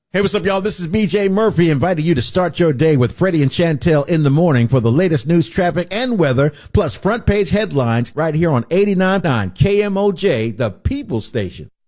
Hey, what's up, y'all? This is BJ Murphy inviting you to start your day with Freddie and Chantel in the morning for the latest news, traffic, and weather, plus front page headlines right here on 89.9 KMOJ, the People Station.